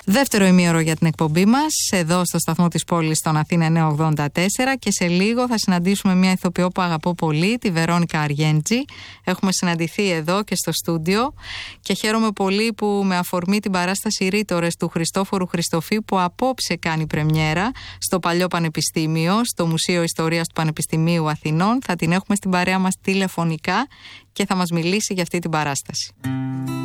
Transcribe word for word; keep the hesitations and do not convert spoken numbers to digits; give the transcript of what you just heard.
Δεύτερο ημίωρο για την εκπομπή μας, εδώ στο σταθμό της πόλης στον Αθήνα εννιακόσια ογδόντα τέσσερα, και σε λίγο θα συναντήσουμε μια ηθοποιό που αγαπώ πολύ, τη Βερόνικα Αργέντζη. Έχουμε συναντηθεί εδώ και στο στούντιο και χαίρομαι πολύ που με αφορμή την παράσταση Ρήτορες του Χριστόφορου Χριστοφή, που απόψε κάνει πρεμιέρα στο Παλιό Πανεπιστήμιο, στο Μουσείο Ιστορίας του Πανεπιστημίου Αθηνών, θα την έχουμε στην παρέα μας τηλεφωνικά και θα μας μιλήσει για αυτή την παράσταση.